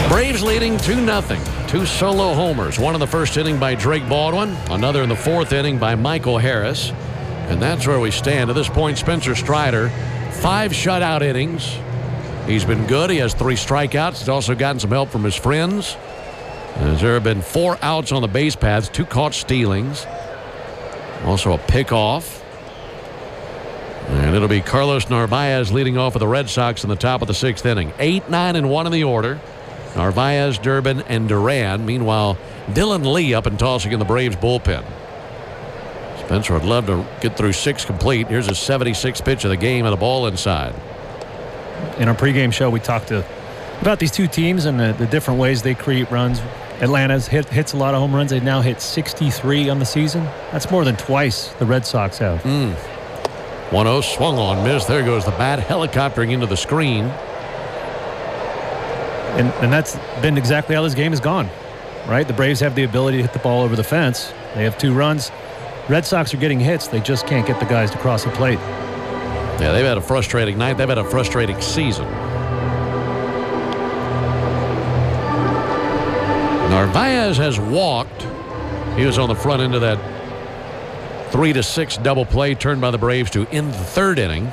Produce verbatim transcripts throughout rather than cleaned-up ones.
Braves leading two nothing. Two solo homers. One in the first inning by Drake Baldwin. Another in the fourth inning by Michael Harris. And that's where we stand. At this point, Spencer Strider, five shutout innings. He's been good. He has three strikeouts. He's also gotten some help from his friends. As there have been four outs on the base paths, two caught stealings. Also a pickoff. And it'll be Carlos Narvaez leading off for the Red Sox in the top of the sixth inning. Eight, nine, and one in the order. Narvaez, Durbin, and Duran. Meanwhile, Dylan Lee up and tossing in the Braves bullpen. Spencer would love to get through six complete. Here's a seventy-sixth pitch of the game and a ball inside. In our pregame show, we talked to, about these two teams and the, the different ways they create runs. Atlanta's hit, hits a lot of home runs. They've now hit sixty-three on the season. That's more than twice the Red Sox have. Mm. one oh swung on, missed. There goes the bat, helicoptering into the screen. And, and that's been exactly how this game has gone, right? The Braves have the ability to hit the ball over the fence. They have two runs. Red Sox are getting hits. They just can't get the guys to cross the plate. Yeah, they've had a frustrating night. They've had a frustrating season. Narvaez has walked. He was on the front end of that three to six double play turned by the Braves to end the third inning.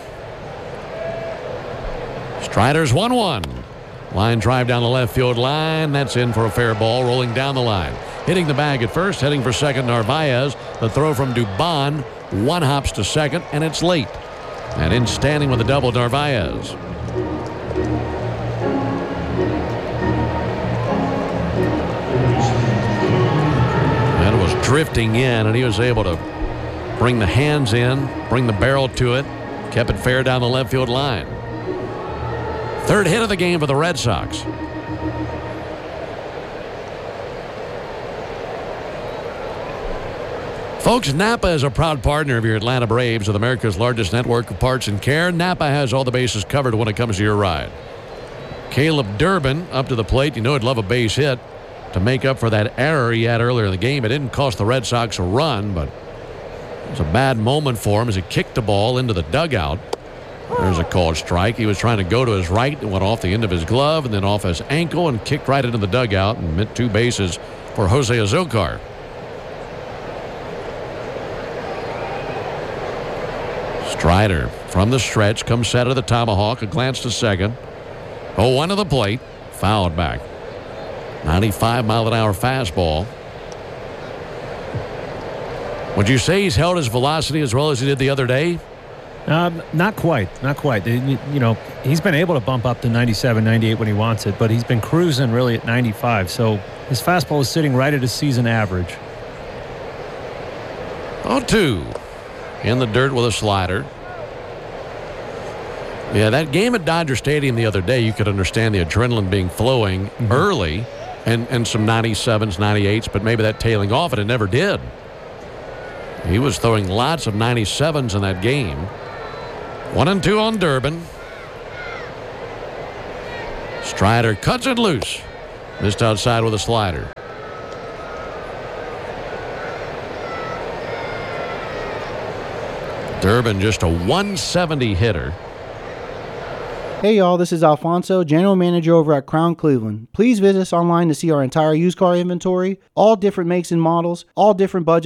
Strider's one one. Line drive down the left field line. That's in for a fair ball, rolling down the line. Hitting the bag at first, heading for second, Narvaez. The throw from Dubon. One hops to second, and it's late. And in standing with a double, Narvaez. That was drifting in, and he was able to bring the hands in, bring the barrel to it, kept it fair down the left field line. Third hit of the game for the Red Sox. Folks, Napa is a proud partner of your Atlanta Braves with America's largest network of parts and care. Napa has all the bases covered when it comes to your ride. Caleb Durbin up to the plate. You know he'd love a base hit to make up for that error he had earlier in the game. It didn't cost the Red Sox a run, but it was a bad moment for him as he kicked the ball into the dugout. There's a called strike. He was trying to go to his right and went off the end of his glove and then off his ankle and kicked right into the dugout and meant two bases for Jose Azocar. Strider from the stretch comes set of the tomahawk. A glance to second. oh one to the plate. Fouled back. ninety-five mile an hour fastball. Would you say he's held his velocity as well as he did the other day? Um, not quite. Not quite. You know, he's been able to bump up to ninety-seven, ninety-eight when he wants it, but he's been cruising really at ninety-five. So his fastball is sitting right at his season average. oh two. In the dirt with a slider. Yeah, that game at Dodger Stadium the other day, you could understand the adrenaline being flowing mm-hmm. early and, and some ninety-sevens, ninety-eights, but maybe that tailing off, and it never did. He was throwing lots of ninety-sevens in that game. One and two on Durbin. Strider cuts it loose. Missed outside with a slider. Durbin just a one seventy hitter. Hey y'all, this is Alfonso, General Manager over at Crown Cleveland. Please visit us online to see our entire used car inventory, all different makes and models, all different budgets.